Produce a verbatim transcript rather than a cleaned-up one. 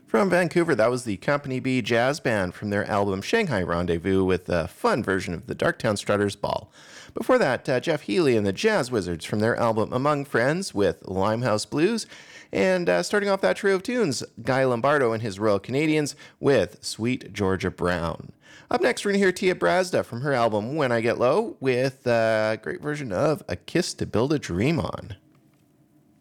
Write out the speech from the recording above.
From Vancouver, that was the Company B Jazz Band from their album Shanghai Rendezvous with a fun version of the Darktown Strutters Ball. Before that, uh, Jeff Healey and the Jazz Wizards from their album Among Friends with Limehouse Blues. And uh, starting off that trio of tunes, Guy Lombardo and his Royal Canadians with Sweet Georgia Brown. Up next, we're going to hear Tia Brazda from her album When I Get Low with a great version of A Kiss to Build a Dream On.